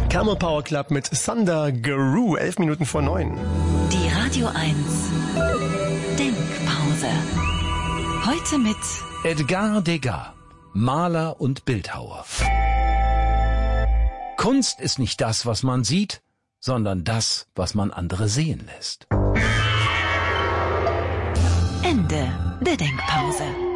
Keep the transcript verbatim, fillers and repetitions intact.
Camel Power Club mit Thunder Guru, elf Minuten vor neun. Die Radio eins Denkpause. Heute mit Edgar Degas, Maler und Bildhauer. Kunst ist nicht das, was man sieht, sondern das, was man andere sehen lässt. Ende der Denkpause.